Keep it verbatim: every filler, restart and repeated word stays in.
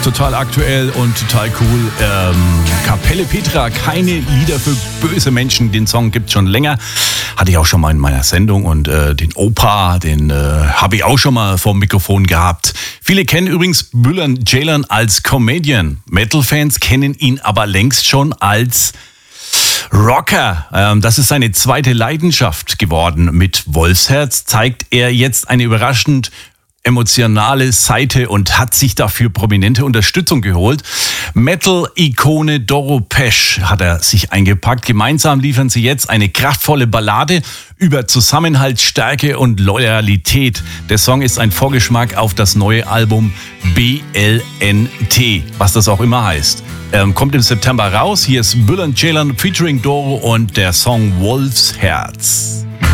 total aktuell und total cool. Ähm, Kapelle Petra, keine Lieder für böse Menschen. Den Song gibt's schon länger. Hatte ich auch schon mal in meiner Sendung und äh, den Opa, den äh, habe ich auch schon mal vor dem Mikrofon gehabt. Viele kennen übrigens Bülent Ceylan als Comedian. Metal-Fans kennen ihn aber längst schon als Rocker. Ähm, das ist seine zweite Leidenschaft geworden. Mit Wolfsherz zeigt er jetzt eine überraschend emotionale Seite und hat sich dafür prominente Unterstützung geholt. Metal-Ikone Doro Pesch hat er sich eingepackt. Gemeinsam liefern sie jetzt eine kraftvolle Ballade über Zusammenhalt, Stärke und Loyalität. Der Song ist ein Vorgeschmack auf das neue Album B L N T, was das auch immer heißt. Ähm, kommt im September raus. Hier ist Bülent Ceylan featuring Doro und der Song Wolfsherz.